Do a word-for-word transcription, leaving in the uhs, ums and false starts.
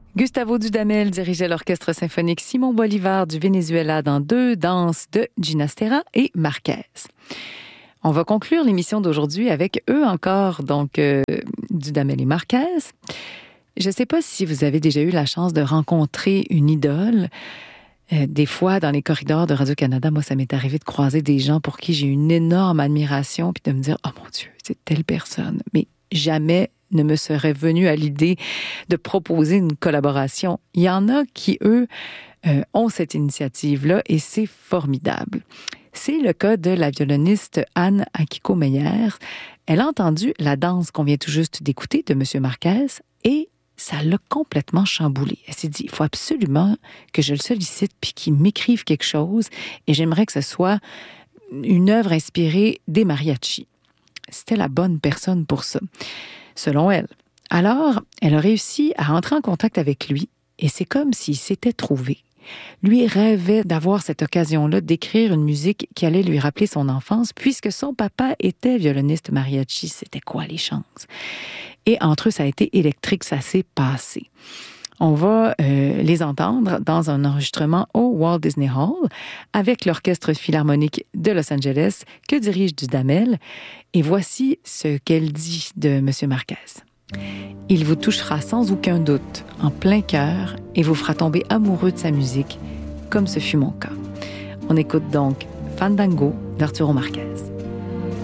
Gustavo Dudamel dirigeait l'orchestre symphonique Simon Bolivar du Venezuela dans deux danses de Ginastera et Marquez. On va conclure l'émission d'aujourd'hui avec eux encore, donc euh, Dudamel et Marquez. Je ne sais pas si vous avez déjà eu la chance de rencontrer une idole. Euh, des fois, dans les corridors de Radio-Canada, moi, ça m'est arrivé de croiser des gens pour qui j'ai une énorme admiration, puis de me dire « Oh mon Dieu, c'est telle personne ». Mais jamais ne me serait venu à l'idée de proposer une collaboration. Il y en a qui, eux, euh, ont cette initiative-là et c'est formidable. C'est le cas de la violoniste Anne Akiko Meyer. Elle a entendu la danse qu'on vient tout juste d'écouter de M. Marquez et ça l'a complètement chamboulée. Elle s'est dit, il faut absolument que je le sollicite puis qu'il m'écrive quelque chose et j'aimerais que ce soit une œuvre inspirée des mariachis. C'était la bonne personne pour ça, selon elle. Alors, elle a réussi à entrer en contact avec lui et c'est comme s'il s'était trouvé. Lui rêvait d'avoir cette occasion-là d'écrire une musique qui allait lui rappeler son enfance, puisque son papa était violoniste mariachi. C'était quoi les chances? Et entre eux, ça a été électrique, ça s'est passé. On va euh, les entendre dans un enregistrement au Walt Disney Hall avec l'Orchestre Philharmonique de Los Angeles que dirige Dudamel. Et voici ce qu'elle dit de M. Marquez. Il vous touchera sans aucun doute en plein cœur et vous fera tomber amoureux de sa musique, comme ce fut mon cas. On écoute donc Fandango d'Arturo Marquez.